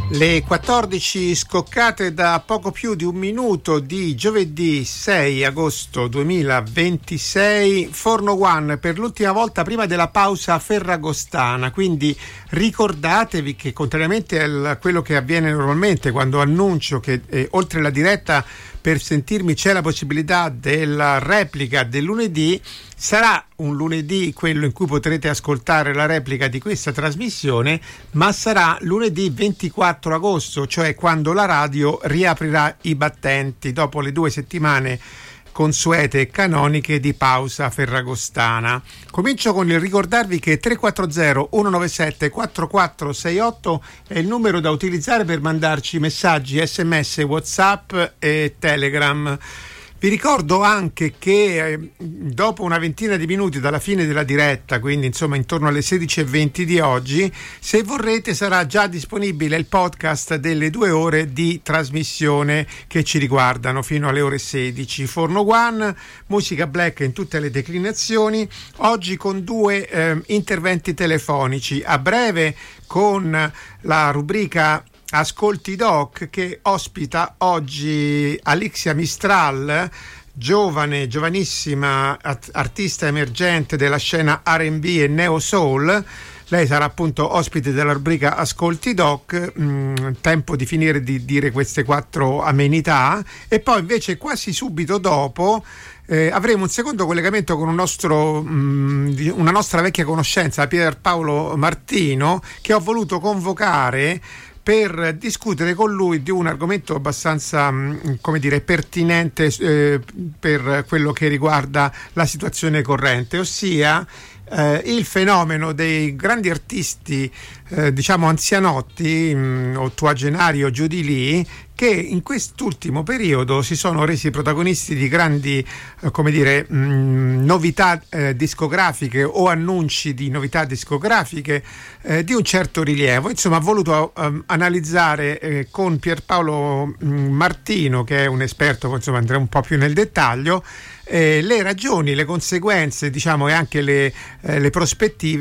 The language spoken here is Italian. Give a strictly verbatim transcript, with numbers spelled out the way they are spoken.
Le quattordici scoccate da poco più di un minuto di giovedì sei agosto duemilaventisei. Forno One per l'ultima volta prima della pausa ferragostana, quindi ricordatevi che contrariamente a quello che avviene normalmente quando annuncio che eh, oltre la diretta per sentirmi c'è la possibilità della replica del lunedì, sarà un lunedì quello in cui potrete ascoltare la replica di questa trasmissione, ma sarà lunedì ventiquattro agosto, cioè quando la radio riaprirà i battenti dopo le due settimane consuete e canoniche di pausa ferragostana. Comincio con il ricordarvi che tre quattro zero uno nove sette quattro quattro sei otto è il numero da utilizzare per mandarci messaggi, sms, whatsapp e telegram. Vi ricordo anche che eh, dopo una ventina di minuti dalla fine della diretta, quindi insomma intorno alle sedici e venti di oggi, se vorrete sarà già disponibile il podcast delle due ore di trasmissione che ci riguardano fino alle ore sedici. Forno One, musica black in tutte le declinazioni, oggi con due eh, interventi telefonici. A breve con la rubrica Ascolti Doc, che ospita oggi Alixia Mistral, giovane, giovanissima artista emergente della scena R and B e Neo Soul. Lei sarà appunto ospite della rubrica Ascolti Doc. Mm, tempo di finire di dire queste quattro amenità e poi invece quasi subito dopo eh, avremo un secondo collegamento con un nostro, mm, una nostra vecchia conoscenza, Pierpaolo Martino, che ho voluto convocare per discutere con lui di un argomento abbastanza, come dire, pertinente eh, per quello che riguarda la situazione corrente, ossia eh, il fenomeno dei grandi artisti, eh, diciamo anzianotti, mh, ottuagenari o giù di lì, che in quest'ultimo periodo si sono resi protagonisti di grandi, eh, come dire, mh, novità eh, discografiche o annunci di novità discografiche eh, di un certo rilievo. Insomma, ho voluto eh, analizzare eh, con Pierpaolo mh, Martino, che è un esperto, insomma andrà un po' più nel dettaglio, eh, le ragioni, le conseguenze, diciamo, e anche le, eh, le prospettive